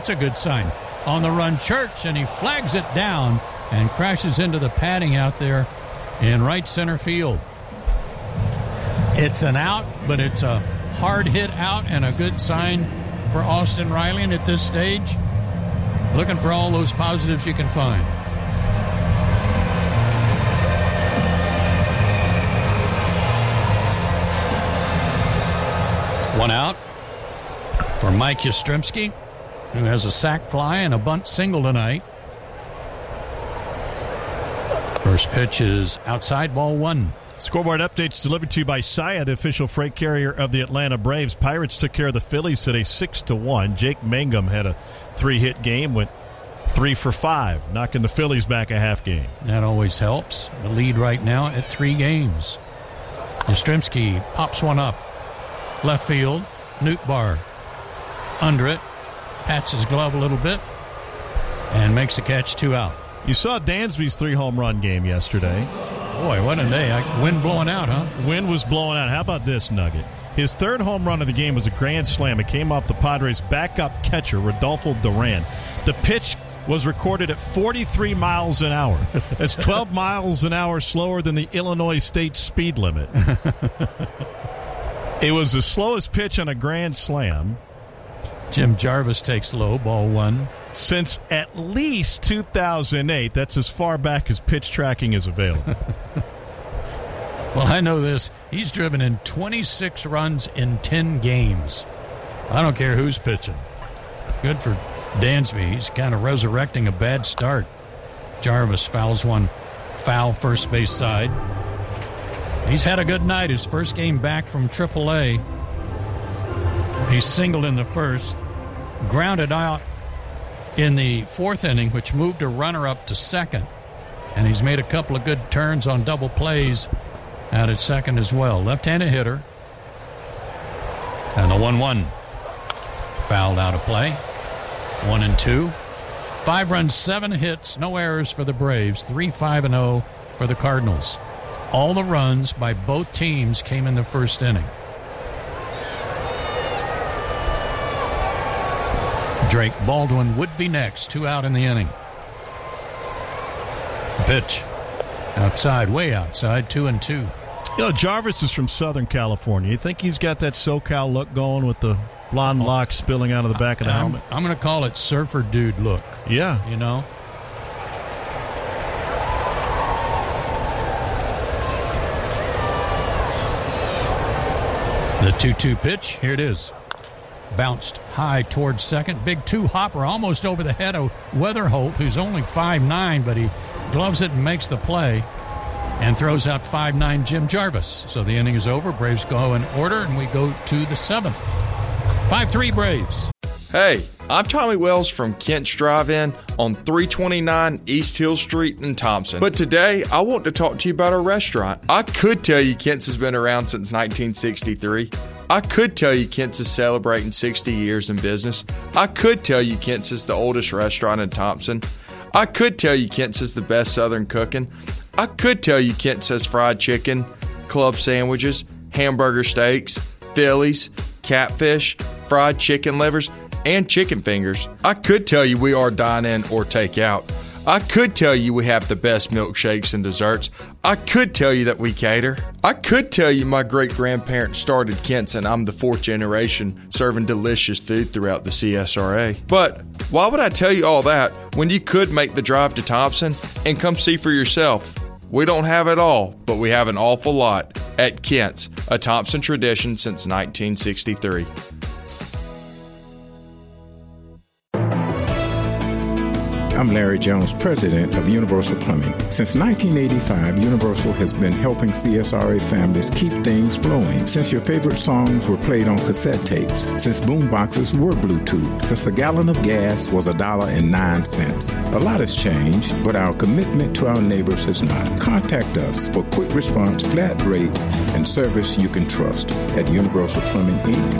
That's a good sign. On the run, Church, and he flags it down and crashes into the padding out there in right center field. It's an out, but it's a hard hit out and a good sign for Austin Riley. And at this stage, looking for all those positives you can find. One out for Mike Yastrzemski, who has a sac fly and a bunt single tonight. First pitch is outside, ball one. Scoreboard updates delivered to you by Saia, the official freight carrier of the Atlanta Braves. Pirates took care of the Phillies today 6-1. Jake Mangum had a 3-hit game, went 3 for 5, knocking the Phillies back a half game. That always helps. The lead right now at 3 games. Yastrzemski pops one up. Left field, Nootbaar under it, pats his glove a little bit, and makes the catch, 2 out. You saw Dansby's 3-home run game yesterday. Boy, what a day. Wind blowing out, huh? Wind was blowing out. How about this nugget? His 3rd home run of the game was a grand slam. It came off the Padres' backup catcher, Rodolfo Duran. The pitch was recorded at 43 miles an hour. That's 12 miles an hour slower than the Illinois state speed limit. It was the slowest pitch on a grand slam. Jim Jarvis takes low, ball one. Since at least 2008. That's as far back as pitch tracking is available. Well, I know this. He's driven in 26 runs in 10 games. I don't care who's pitching. Good for Dansby. He's kind of resurrecting a bad start. Jarvis fouls one foul first base side. He's had a good night. His first game back from AAA. He singled in the first, grounded out in the 4th inning, which moved a runner up to second. And he's made a couple of good turns on double plays out at second as well. Left-handed hitter. And the 1-1. Fouled out of play. 1-2. 5 runs, 7 hits, no errors for the Braves. 3-5-0 for the Cardinals. All the runs by both teams came in the first inning. Drake Baldwin would be next. 2 out in the inning. Pitch. Outside, way outside, 2-2. You know, Jarvis is from Southern California. You think he's got that SoCal look going with the blonde locks spilling out of the back of the helmet? I'm going to call it surfer dude look. Yeah. You know? The 2-2 pitch, here it is. Bounced high towards second. Big 2-hopper almost over the head of Weatherholt, who's only 5'9", but he gloves it and makes the play and throws out 5'9" Jim Jarvis. So the inning is over. Braves go in order, and we go to the 7th. 5-3 Braves. Hey, I'm Tommy Wells from Kent's Drive-In on 329 East Hill Street in Thompson. But today, I want to talk to you about our restaurant. I could tell you Kent's has been around since 1963. I could tell you Kent's is celebrating 60 years in business. I could tell you Kent's is the oldest restaurant in Thompson. I could tell you Kent's is the best Southern cooking. I could tell you Kent's has fried chicken, club sandwiches, hamburger steaks, Phillies, catfish, fried chicken livers, and chicken fingers. I could tell you we are dine-in or take-out. I could tell you we have the best milkshakes and desserts. I could tell you that we cater. I could tell you my great-grandparents started Kent's and I'm the 4th generation serving delicious food throughout the CSRA. But why would I tell you all that when you could make the drive to Thompson and come see for yourself? We don't have it all, but we have an awful lot at Kent's, a Thompson tradition since 1963. I'm Larry Jones, president of Universal Plumbing. Since 1985, Universal has been helping CSRA families keep things flowing. Since your favorite songs were played on cassette tapes. Since boomboxes were Bluetooth. Since a gallon of gas was $1.09. A lot has changed, but our commitment to our neighbors has not. Contact us for quick response, flat rates, and service you can trust at Universal Plumbing, Inc.